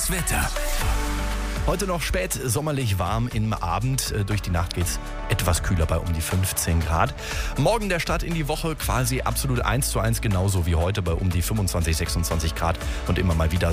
Das Wetter. Heute noch spät sommerlich warm im Abend. Durch die Nacht geht's etwas kühler bei um die 15 Grad. Morgen der Start in die Woche quasi absolut 1:1 genauso wie heute bei um die 25, 26 Grad und immer mal wieder